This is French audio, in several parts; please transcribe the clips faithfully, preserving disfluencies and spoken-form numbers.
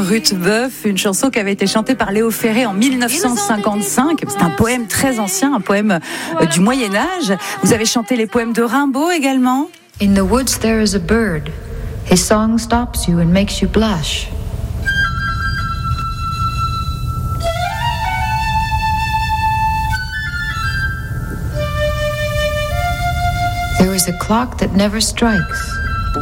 Ruthbeuf, une chanson qui avait été chantée par Léo Ferré en dix-neuf cent cinquante-cinq. C'est un poème très ancien, un poème du Moyen-Âge. Vous avez chanté les poèmes de Rimbaud également. In the woods there is a bird. His song stops you and makes you blush. There is a clock that never strikes.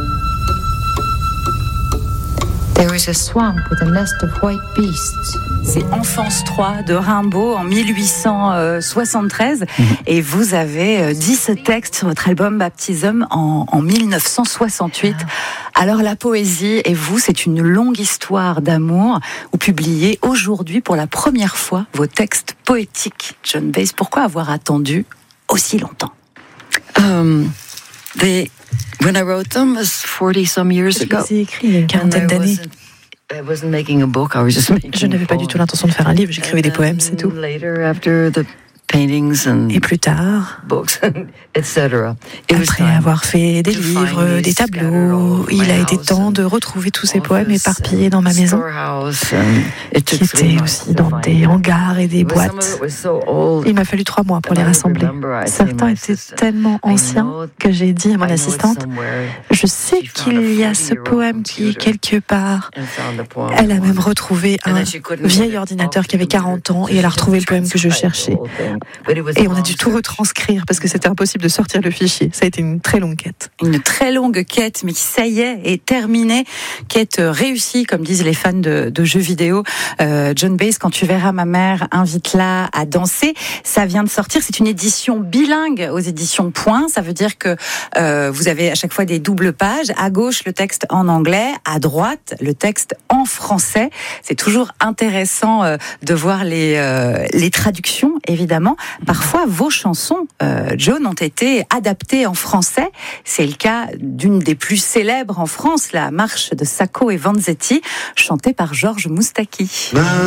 There is a swamp with a nest of white beasts. C'est Enfance trois de Rimbaud en dix-huit cent soixante-treize. Mmh. Et vous avez dit ce texte sur votre album Baptism en, en dix-neuf cent soixante-huit. Ah. Alors la poésie et vous, c'est une longue histoire d'amour. Vous publiez aujourd'hui pour la première fois vos textes poétiques. Joan Baez, pourquoi avoir attendu aussi longtemps? Um, they, when I wrote them, it was forty some years ago. Je les ai écrits il y a une quarantaine d'années. I wasn't making a book, I was just making Je n'avais pas du tout l'intention de faire un livre, j'écrivais des poèmes, c'est tout. Later, after the paintings and Et plus tard, books, et cetera. Après avoir fait des livres, des tableaux, il a été temps de retrouver tous ces poèmes éparpillés dans ma maison, qui étaient aussi dans des hangars et des boîtes. Il m'a fallu trois mois pour les rassembler. Certains étaient tellement anciens que j'ai dit à mon assistante, je sais qu'il y a ce poème qui est quelque part. Elle a même retrouvé un vieil ordinateur qui avait quarante ans et elle a retrouvé le poème que je cherchais. Et on a dû tout retranscrire parce que c'était impossible de sortir le fichier. Ça a été une très longue quête. Une très longue quête, mais qui, ça y est, est terminée. Quête réussie, comme disent les fans de, de jeux vidéo. Euh, Joan Baez, Quand tu verras ma mère, invite-la à danser. Ça vient de sortir. C'est une édition bilingue aux éditions Point. Ça veut dire que euh, vous avez à chaque fois des doubles pages. À gauche, le texte en anglais. À droite, le texte en français. C'est toujours intéressant euh, de voir les, euh, les traductions, évidemment. Parfois, vos chansons, euh, Joan, ont été adaptées en français. C'est le cas d'une des plus célèbres en France, la marche de Sacco et Vanzetti, chantée par Georges Moustaki.